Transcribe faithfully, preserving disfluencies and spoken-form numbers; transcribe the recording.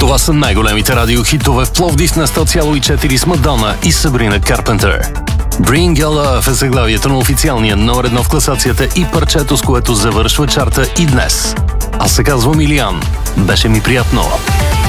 Това са най-големите радиохитове в Пловдив на сто цяло и четири с Мадона и Сабрина Карпентър. Bring Your Love е заглавието на официалния номер едно в класацията и парчето, с което завършва чарта и днес. Аз се казвам Илиян. Беше ми приятно.